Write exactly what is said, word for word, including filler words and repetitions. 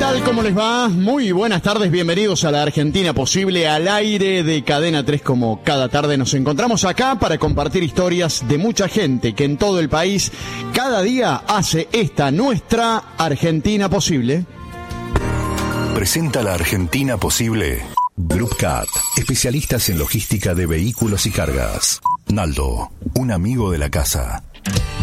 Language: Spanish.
tal? ¿Cómo les va? Muy buenas tardes, bienvenidos a la Argentina Posible, al aire de Cadena tres. Como cada tarde nos encontramos acá para compartir historias de mucha gente que en todo el país cada día hace esta nuestra Argentina Posible. Presenta la Argentina Posible Group Cat, especialistas en logística de vehículos y cargas. Naldo, un amigo de la casa.